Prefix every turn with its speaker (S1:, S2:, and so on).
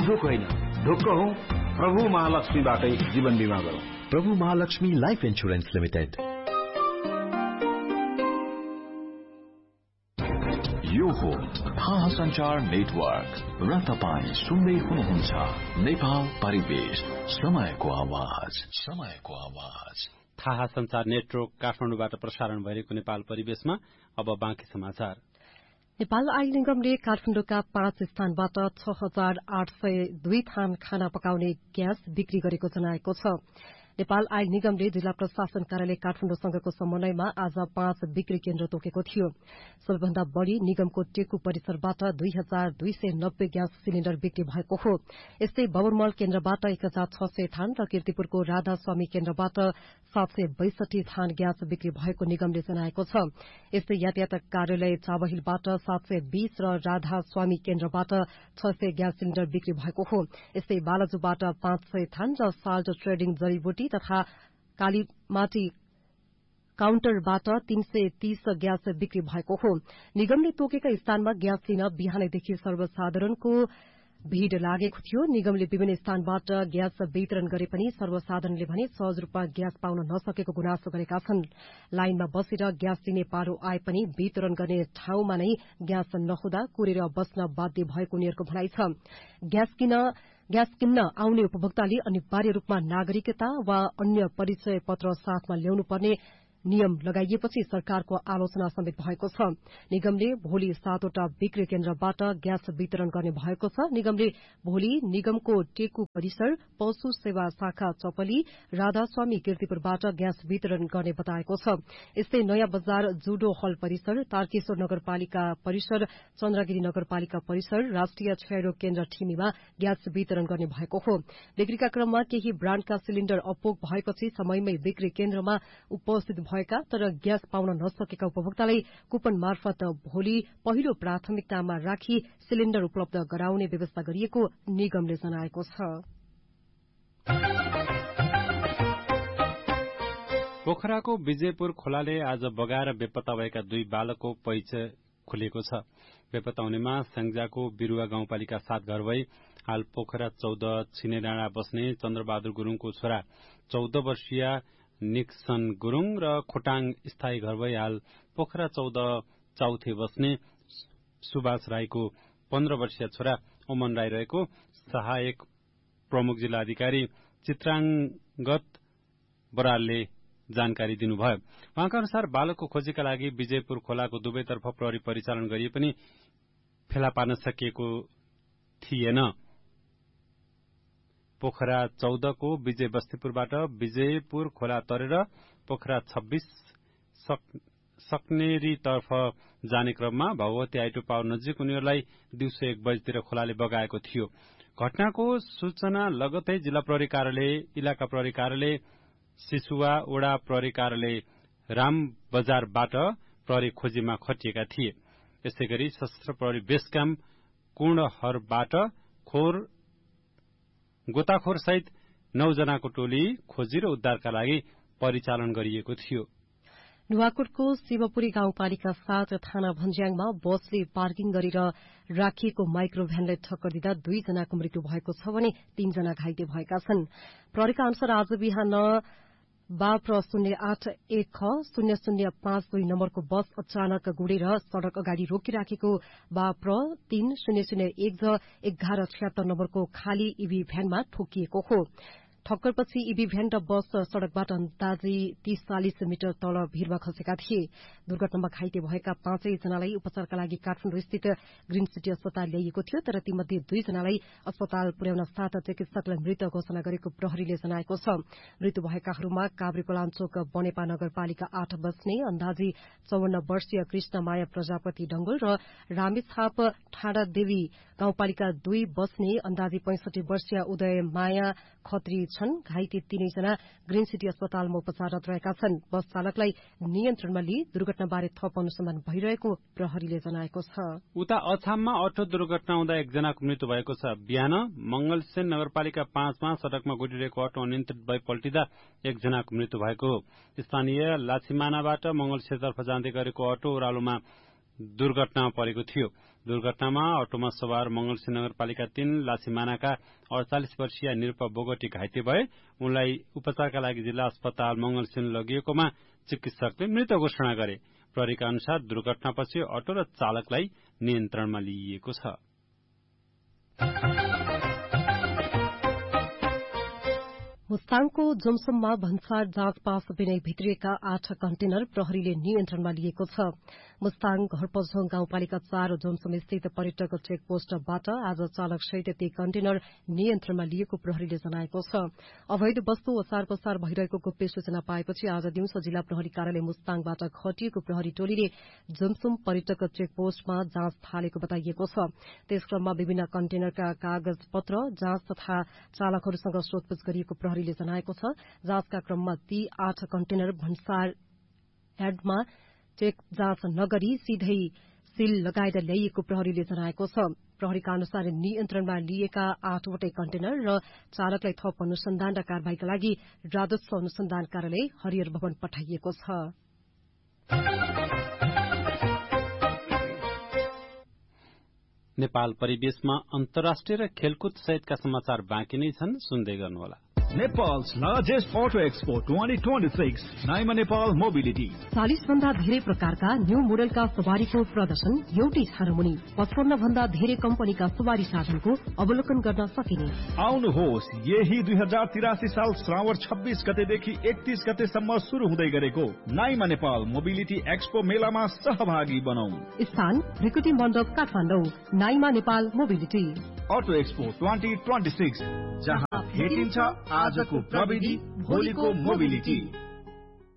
S1: दुख होइन ढुक्क हौ प्रभु महालक्ष्मीबाटै जीवन बीमा गरौं।
S2: प्रभु महालक्ष्मी लाइफ इन्स्योरेन्स लिमिटेड।
S3: यो हो थाहा संचार नेटवर्क र तपाईं सुन्दै हुनुहुन्छ नेपाल परिवेश, समयको आवाज।
S4: थाहा संचार नेटवर्क काठमाडौँबाट प्रसारण भइरहेको नेपाल परिवेशमा अब बाँकी समाचार।
S5: नेपाल आयल निगमले काठमाडौँका 5 स्थानबाट 6,802 थान खाना पकाउने ग्यास बिक्री गरेको जनाएको छ। नेपाल आयल निगमले जिल्ला प्रशासन कार्यालय काठमाडौँसँगको समन्वयमा आज 5 बिक्री केन्द्र तोकेको थियो। सबैभन्दा बढ़ी निगमको टेकु परिसरबाट 2,290 ग्यास सिलिण्डर बिक्री भएको हो। यस्तै बबुरमल केन्द्रबाट 1,600 थान र कीर्तिपुरको राधास्वामी केन्द्रबाट 762 थान ग्यास बिक्री भएको निगमले जनाएको छ। यस्तै यातायात कार्यालय चाबहिलबाट 720 र राधास्वामी केन्द्रबाट 600 ग्यास सिलिण्डर बिक्री भएको हो। यस्तै बालाजुबाट 500 थान र साल्ट ट्रेडिङ जड़ीबुटी तथा कालीमाटी काउन्टरबाट 330 ग्यास बिक्री भएको हो। निगमले तोकेका स्थानमा ग्यास लिन बिहानैदेखि सर्वसाधारणको भीड़ लागेको थियो। निगमले विभिन्न स्थानबाट ग्यास वितरण गरे पनि सर्वसाधारणले भने सहज रूपमा ग्यास पाउन नसकेको गुनासो गरेका छन्। लाइनमा बसेर ग्यास लिने पारो आए पनि वितरण गर्ने ठाउँमा नै ग्यास नहुँदा कुरेर बस्न बाध्य भएको उनीहरूको भनाइ छ। ग्यास किन्न आउने उपभोक्ताले अनिवार्य रूपमा नागरिकता वा अन्य परिचय पत्र साथमा ल्याउनुपर्ने नियम लगाइएपछि सरकारको आलोचना समेत भएको छ। निगमले भोलि 7वटा बिक्री केन्द्रबाट ग्यास वितरण गर्ने भएको छ। निगमले भोलि निगमको टेकु परिसर, पशु सेवा शाखा चपली, राधास्वामी कीर्तिपुरबाट ग्यास वितरण गर्ने बताएको छ। यस्तै नयाँ बजार जुडो हल परिसर, तारकेश्वर नगरपालिका परिसर, चन्द्रगिरी नगरपालिका परिसर, राष्ट्रिय क्षयरोग केन्द्र ठिमीमा ग्यास वितरण गर्ने भएको हो। बिक्रीका क्रममा केही ब्राण्डका सिलिण्डर अपोग भएपछि समयमै बिक्री केन्द्रमा उपस्थित भएका तर ग्यास पाउन नसकेका उपभोक्तालाई कुपन मार्फत भोलि पहिलो प्राथमिकतामा राखी सिलिण्डर उपलब्ध गराउने व्यवस्था गरिएको निगमले जनाएको छ।
S4: पोखराको विजयपुर खोलाले आज बगाएर बेपत्ता भएका 2 बालकको परिचय खुलेको छ। बेपत्ता हुनेमा स्याङ्जाको बिरुवा गाउँपालिका 7 घर भई हाल पोखरा 14 छिनेडाँडा बस्ने चन्द्रबहादुर गुरूङको छोरा 14 वर्षीय निक्सन गुरूङ र खोटाङ स्थायी घर भई हाल पोखरा 14 चौथे बस्ने सुभाष राईको 15 वर्षीय छोरा ओमन राई रहेको सहायक प्रमुख जिल्ला अधिकारी चित्राङ्गत बरालले जानकारी दिनुभयो। उहाँका अनुसार बालकको खोजीका लागि विजयपुर खोलाको दुवैतर्फ प्रहरी परिचालन गरिए पनि फेला पार्न सकिएको थिएन। पोखरा 14 को विजय बस्तीपुरबाट विजयपुर खोला तरेर पोखरा 26 सक्नेरीतर्फ जाने क्रममा भगवती आइटो पावर नजिक उनीहरूलाई दिउँसो 1 बजेतिर खोलाले बगाएको थियो। घटनाको सूचना लगतै जिल्ला प्रहरी कार्यालय, इलाका प्रहरी कार्यालय, सिसुवा वडा प्रहरी कार्यालय राम बजारबाट प्रहरी खोजीमा खटिएका थिए। यसैगरी सशस्त्र प्रहरी बेस क्याम्प कुण्डहरबाट गोताखोर सहित 9 जनाको टोली खोजी र उद्धारका लागि परिचालन गरिएको थियो।
S5: नुवाकोटको शिवपुरी गाउँपालिका 7 थाना भन्ज्याङमा बसले पार्किङ गरेर राखिएको माइक्रो भ्यानलाई ठक्कर दिँदा 2 जनाको मृत्यु भएको छ भने 3 जना घाइते भएका छन्। प्रहरीका अनुसार आज बिहान बाप्र 08-1-0052 नम्बरको बस अचानक गुडेर सड़क अगाडि रोकिराखेको बाप्र 3001-1176 नम्बरको खाली ईभी भ्यानमा ठोकिएको हो। ठक्करपछि ईभी भ्यान र बस सड़कबाट अन्दाजी 30-40 मिटर तल भीरमा खसेका थिए। दुर्घटनामा घाइते भएका 5 जनालाई उपचारका लागि काठमाडौँ स्थित ग्रीन सिटी अस्पताल ल्याइएको थियो, तर तीमध्ये 2 जनालाई अस्पताल पुर्याउन साथ चिकित्सकलाई मृत घोषणा गरेको प्रहरीले जनाएको छ। मृत्यु भएकाहरूमा काभ्रेपलाञ्चोक बनेपा नगरपालिका 8 बस्ने अन्दाजी 54 वर्षीय कृष्णमाया प्रजापति डंगल र रामेछाप ठाडादेवी गाउँपालिका 2 बस्ने अन्दाजी 65 वर्षीय उदयमाया खत्री छन्। घाइते 3 जना ग्रीन सिटी अस्पतालमा उपचाररत रहेका छन्। बस चालकलाई नियन्त्रणमा लिई दुर्घटनाबारे थप अनुसन्धान भइरहेको प्रहरीले जनाएको छ।
S4: उता अछाममा अटो दुर्घटना हुँदा 1 जनाको मृत्यु भएको छ। बिहान मंगलसेन नगरपालिका 5 मा सड़कमा गुडिरहेको अटो अनियन्त्रित भई पल्टिँदा 1 जनाको मृत्यु भएको हो। स्थानीय लाछिमानाबाट मंगलसेनतर्फ जाँदै गरेको अटो ओह्रालोमा दुर्घटना परेको थियो। दुर्घटनामा अटोमा सवार मंगलसिंह नगरपालिका 3 लासीमानाका 48 वर्षीय निरूपा बोगटी घाइते भए। उनलाई उपचारका लागि जिल्ला अस्पताल मंगलसिंह लगिएकोमा चिकित्सकले मृत घोषणा गरे। प्रहरीका अनुसार दुर्घटनापछि अटो र चालकलाई नियन्त्रणमा लिइएको छ।
S5: मुस्ताङको जोमसोममा भन्सार जाँच पास बिनै भित्रिएका 8 कन्टेनर प्रहरीले नियन्त्रणमा लिएको छ। मुस्ताङ घरपझोङ गाउँपालिका 4 जोमसोम स्थित पर्यटक चेक पोस्टबाट आज चालक सहित ती कन्टेनर नियन्त्रणमा लिएको प्रहरीले जनाएको छ। अवैध वस्तु ओसार पसार भइरहेको गुप्त सूचना पाएपछि आज दिउँसो जिल्ला प्रहरी कार्यालय मुस्ताङबाट खटिएको प्रहरी टोलीले जोमसोम पर्यटक चेक पोस्टमा जाँच थालेको बताइएको छ। त्यसक्रममा विभिन्न कन्टेनरका कागज पत्र जाँच तथा चालकहरूसँग सोधपूछ गरिएको प्रहरीले जनाएको छ। जाँचका क्रममा ती 8 कन्टेनर भन्सार यार्डमा चेक जाँच नगरी सीधै सील लगाएर ल्याइएको प्रहरीले जनाएको छ। प्रहरीका अनुसार नियन्त्रणमा लिएका 8 वटै कन्टेनर र चालकलाई थप अनुसन्धान र कार्यवाहीका लागि राजस्व अनुसन्धान कार्यालय हरिहर भवन पठाइएको छ।
S4: नेपाल परिवेशमा अन्तर्राष्ट्रिय र खेलकुद सहितका समाचार बाँकी नै छन्, सुन्दै गर्नुहोला।
S1: Nepal's largest auto expo 2026 Naima Nepal mobility
S5: 40 भन्दा धेरै प्रकारका न्यू मोडलका सवारीको प्रदर्शन एउटै ठाउँमा मुनि 55 भन्दा धेरै कम्पनीका सवारी साधनको अवलोकन गर्न सकिने।
S1: आउनुहोस्, यही 2083 साल श्रावण 26 गतेदेखि 31 गतेसम्म शुरू हुँदै गरेको नाइमा नेपाल मोबिलिटी एक्सपो मेलामा सहभागी बनौं।
S5: स्थान भृकुटी मण्डप Kathmandu. Naima Nepal mobility
S1: auto expo 2026 जहाँ भेटिन्छ आजको प्रविधि, भोलिको मोबिलिटी।